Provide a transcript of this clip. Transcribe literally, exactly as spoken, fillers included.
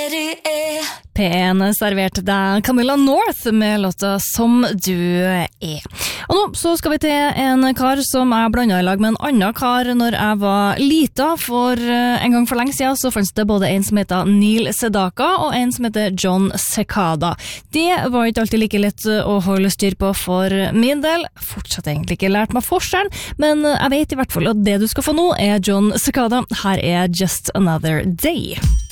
P en serverte deg Camilla North med låta Som du er. Og nå så skal vi til en kar som jeg blandet i lag med en annen kar når jeg var lita. For en gang for lenge siden så fanns det både en som heter Neil Sedaka og en som heter John Cicada. Det var ikke alltid like lett å holde styr på for min del. Fortsatt egentlig ikke lært meg forskjellen, men jeg vet i hvert fall at det du skal få nå er John Cicada. Her er Just Another Day.